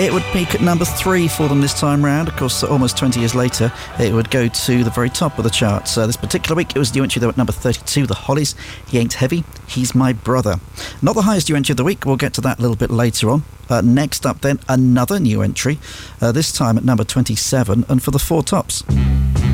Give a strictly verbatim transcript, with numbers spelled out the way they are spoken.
It would peak at number three for them this time round. Of course, almost twenty years later, it would go to the very top of the charts. Uh, this particular week, it was new entry though at number thirty-two, The Hollies, He Ain't Heavy, He's My Brother. Not the highest new entry of the week, we'll get to that a little bit later on. Uh, next up then, another new entry, uh, this time at number twenty-seven, and for the Four Tops.